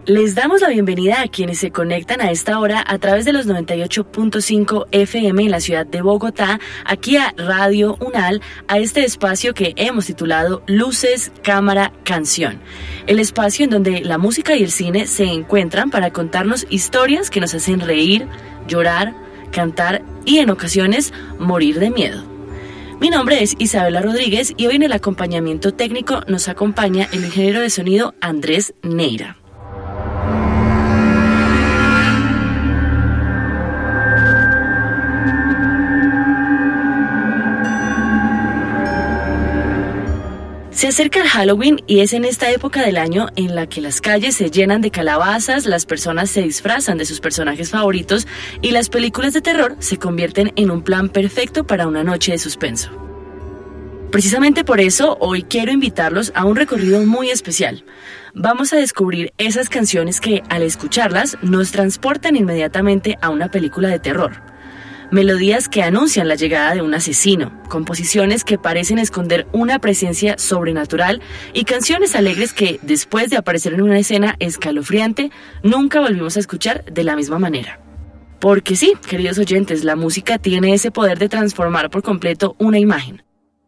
Les damos la bienvenida a quienes se conectan a esta hora a través de los 98.5 FM en la ciudad de Bogotá, aquí a Radio Unal, a este espacio que hemos titulado Luces, Cámara, Canción. El espacio en donde la música y el cine se encuentran para contarnos historias que nos hacen reír, llorar, cantar y en ocasiones morir de miedo. Mi nombre es Isabela Rodríguez y hoy en el acompañamiento técnico nos acompaña el ingeniero de sonido Andrés Neira. Se acerca el Halloween y es en esta época del año en la que las calles se llenan de calabazas, las personas se disfrazan de sus personajes favoritos y las películas de terror se convierten en un plan perfecto para una noche de suspenso. Precisamente por eso, hoy quiero invitarlos a un recorrido muy especial. Vamos a descubrir esas canciones que, al escucharlas, nos transportan inmediatamente a una película de terror. Melodías que anuncian la llegada de un asesino, composiciones que parecen esconder una presencia sobrenatural y canciones alegres que, después de aparecer en una escena escalofriante, nunca volvimos a escuchar de la misma manera. Porque sí, queridos oyentes, la música tiene ese poder de transformar por completo una imagen.